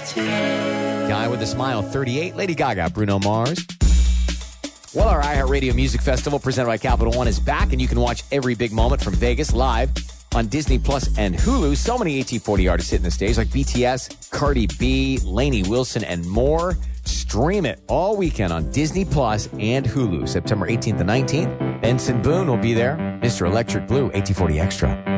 Guy with a Smile, 38. Lady Gaga, Bruno Mars. Well, our iHeartRadio Music Festival presented by Capital One is back, and you can watch every big moment from Vegas live on Disney Plus and Hulu. So many AT40 artists hitting the stage like BTS, Cardi B, Lainey Wilson, and more. Stream it all weekend on Disney Plus and Hulu, September 18th and 19th. Benson Boone will be there. Mr. Electric Blue, AT40 Extra.